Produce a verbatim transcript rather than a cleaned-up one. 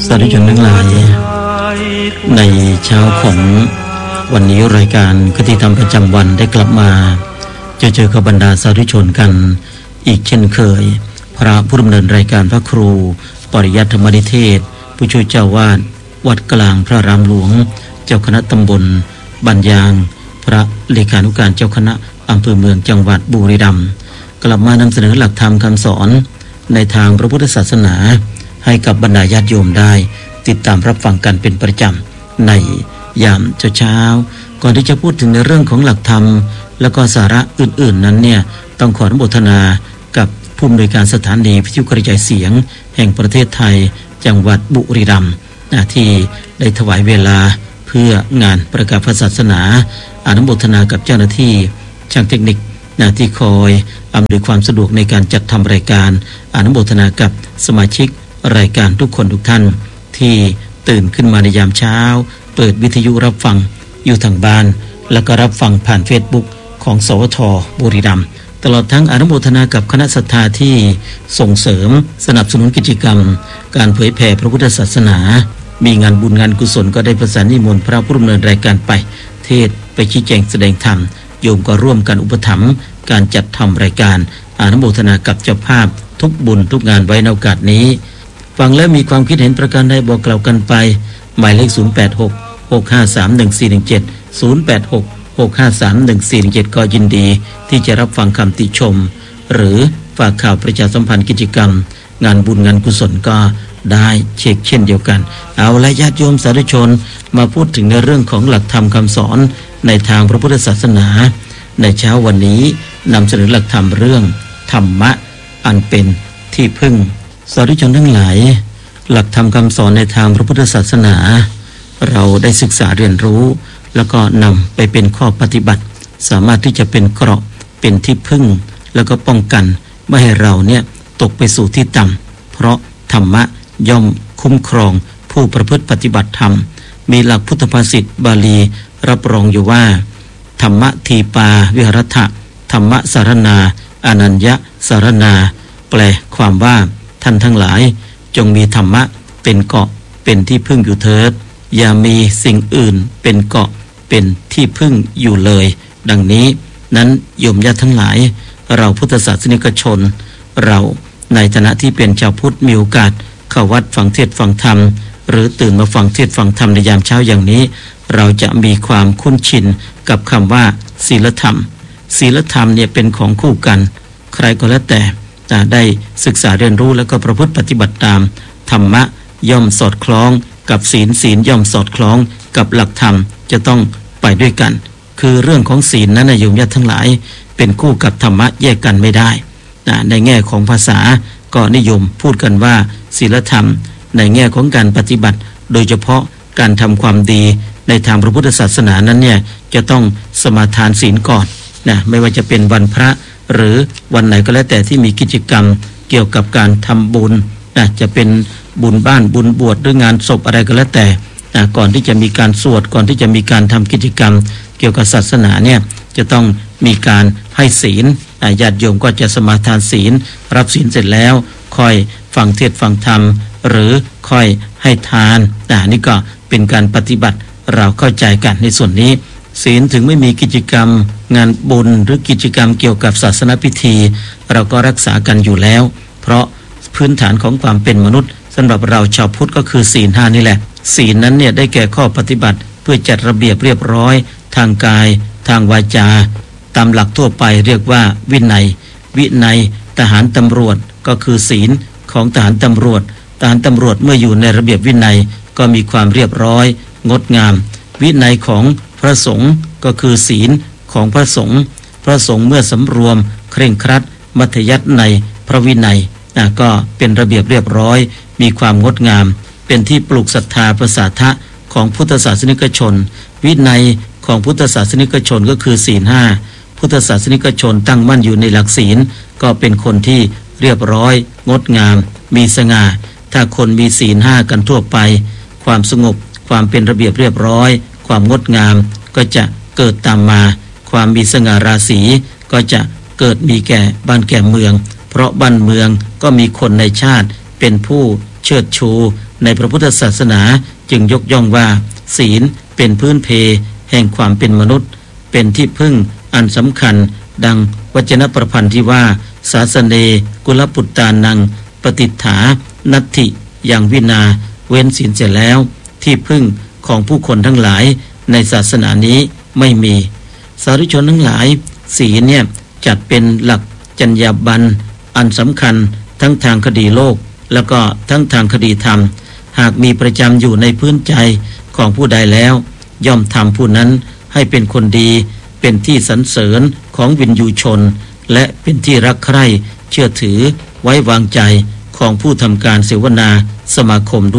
สาธุชนทั้งหลายในเช้าของวันนี้รายการคติธรรมประจำวันได้กลับมาจะเจอกับบรรดาสาธุชนกันอีกเช่นเคยพระผู้ดำเนินรายการพระครูปริยัติธรรมนิเทศผู้ช่วยเจ้าวาดวัดกลางพระรามหลวงเจ้าคณะตำบลบัญยางพระเลขานุการเจ้าคณะอำเภอเมืองจังหวัดบุรีรัมย์กลับมานำเสนอหลักธรรมคำสอนในทางพระพุทธศาสนาให้กับบรรดาญาติโยมได้ติดตามรับฟังกันเป็นประจำในยามเช้าๆก่อนที่จะพูดถึงในเรื่องของหลักธรรมแล้วก็สาระอื่นๆนั้นเนี่ยต้องขออนุโมทนากับผู้อำนวยการสถานีวิทยุกระจายเสียงแห่งประเทศไทยจังหวัดบุรีรัมย์ที่ได้ถวายเวลาเพื่องานประกาศศาสนาอนุโมทนากับเจ้าหน้าที่ช่างเทคนิคที่คอยอำนวยความสะดวกในการจัดทำรายการอนุโมทนากับสมาชิกรายการทุกคนทุกท่านที่ตื่นขึ้นมาในยามเช้าเปิดวิทยุรับฟังอยู่ทางบ้านแล้วก็รับฟังผ่าน Facebook ของสวทบุรีรัมย์ตลอดทั้งอนุโมทนากับคณะศรัทธาที่ส่งเสริมสนับสนุนกิจกรรมการเผยแผ่พระพุทธศาสนามีงานบุญงานกุศลก็ได้ประสานนิมนต์พระผู้ดำเนินรายการไปเทศไปชี้แจงแสดงธรรมโยมก็ร่วมกันอุปถัมภ์การจัดทำรายการอนุโมทนากับเจ้าภาพทุกบุญทุกงานไว้ในโอกาสนี้ฟังแล้วมีความคิดเห็นประการใดบอกกล่าวกันไปหมายเลขศูนย์ แปด หก หก ห้า สาม หนึ่ง สี่ หนึ่ง เจ็ด ศูนย์ แปด หก หก ห้า สาม หนึ่ง สี่ หนึ่ง เจ็ดก็ยินดีที่จะรับฟังคำติชมหรือฝากข่าวประชาสัมพันธ์กิจกรรมงานบุญงานกุศลก็ได้เช็คเช่นเดียวกันเอาละญาติโยมสาธุชนมาพูดถึงในเรื่องของหลักธรรมคำสอนในทางพระพุทธศาสนาในเช้าวันนี้นำเสนอหลักธรรมเรื่องธรรมะอันเป็นที่พึ่งสาธุชนทั้งหลายหลักธรรมคำสอนในทางพระพุทธศาสนาเราได้ศึกษาเรียนรู้แล้วก็นำไปเป็นข้อปฏิบัติสามารถที่จะเป็นเกราะเป็นที่พึ่งแล้วก็ป้องกันไม่ให้เราเนี่ยตกไปสู่ที่ต่ำเพราะธรรมะย่อมคุ้มครองผู้ประพฤติปฏิบัติธรรมมีหลักพุทธภาษิตบาลีรับรองอยู่ว่าธรรมะทีปาวิหรถะธรรมะสารนาอนัญญสารนาแปลความว่าท่านทั้งหลายจงมีธรรมะเป็นเกาะเป็นที่พึ่งอยู่เถิดอย่ามีสิ่งอื่นเป็นเกาะเป็นที่พึ่งอยู่เลยดังนี้นั้นโยมญาติทั้งหลายเราพุทธศาสนิกชนเราในฐานะที่เป็นชาวพุทธมีโอกาสเข้าวัดฟังเทศน์ฟังธรรมหรือตื่นมาฟังเทศน์ฟังธรรมในยามเช้าอย่างนี้เราจะมีความคุ้นชินกับคำว่าศีลธรรมศีลธรรมเนี่ยเป็นของคู่กันใครก็แล้วแต่ได้ศึกษาเรียนรู้แล้วก็ประพฤติปฏิบัติตามธรรมะย่อมสอดคล้องกับศีลศีลย่อมสอดคล้องกับหลักธรรมจะต้องไปด้วยกันคือเรื่องของศีลนั้นนะโยมญาติทั้งหลายเป็นคู่กับธรรมะแยกกันไม่ได้นะในแง่ของภาษาก็นิยมพูดกันว่าศีลธรรมในแง่ของการปฏิบัติโดยเฉพาะการทำความดีในทางพระพุทธศาสนานั้นเนี่ยจะต้องสมาทานศีลก่อนนะไม่ว่าจะเป็นวันพระหรือวันไหนก็แล้วแต่ที่มีกิจกรรมเกี่ยวกับการทำบุญนะจะเป็นบุญบ้านบุญบวชหรืองานศพอะไรก็แล้วแต่นะก่อนที่จะมีการสวดก่อนที่จะมีการทำกิจกรรมเกี่ยวกับศาสนาเนี่ยจะต้องมีการให้ศีลญาติโยมก็จะสมาทานศีลรับศีลเสร็จแล้วค่อยฟังเทศน์ฟังธรรมหรือค่อยให้ทานนะนี่ก็เป็นการปฏิบัติเราเข้าใจกันในส่วนนี้ศีลถึงไม่มีกิจกรรมงานบุญหรือกิจกรรมเกี่ยวกับศาสนพิธีเราก็รักษากันอยู่แล้วเพราะพื้นฐานของความเป็นมนุษย์สำหรับเราชาวพุทธก็คือศีลห้านี่แหละศีลนั้นเนี่ยได้แก่ข้อปฏิบัติเพื่อจัดระเบียบเรียบร้อยทางกายทางวาจาตามหลักทั่วไปเรียกว่าวินัยวินัยทหารตำรวจก็คือศีลของทหารตำรวจทหารตำรวจเมื่ออยู่ในระเบียบวินัยก็มีความเรียบร้อยงดงามวินัยของพระสงฆ์ก็คือศีลของพระสงฆ์พระสงฆ์เมื่อสำรวมเคร่งครัดมัธยัสถ์ในพระวินัยนะก็เป็นระเบียบเรียบร้อยมีความงดงามเป็นที่ปลูกศรัทธาประสาทะของพุทธศาสนิกชนวินัยของพุทธศาสนิกชนก็คือศีลห้าพุทธศาสนิกชนตั้งมั่นอยู่ในหลักศีลก็เป็นคนที่เรียบร้อยงดงามมีสง่าถ้าคนมีศีลห้ากันทั่วไปความสงบความเป็นระเบียบเรียบร้อยความงดงามก็จะเกิดตามมาความมีสง่าราศีก็จะเกิดมีแก่บ้านแก่เมืองเพราะบ้านเมืองก็มีคนในชาติเป็นผู้เชิดชูในพระพุทธศาสนาจึงยกย่องว่าศีลเป็นพื้นเพแห่งความเป็นมนุษย์เป็นที่พึ่งอันสำคัญดังวจนประพันธ์ที่ว่าศาสเนกุลปุตตานังปฏิฐานัตถิอย่างวินาเว้นศีลเสร็จแล้วที่พึ่งของผู้คนทั้งหลายในศาสนานี้ไม่มีสาธุชนทั้งหลายศีลเนี่ยจัดเป็นหลักจรรยาบรรณอันสำคัญทั้งทางคดีโลกแล้วก็ทั้งทางคดีธรรมหากมีประจำอยู่ในพื้นใจของผู้ใดแล้วย่อมทำผู้นั้นให้เป็นคนดีเป็นที่สรรเสริญของวินยูชนและเป็นที่รักใคร่เชื่อถือไว้วางใจของผู้ทำการเสวนาสมาคมด้วย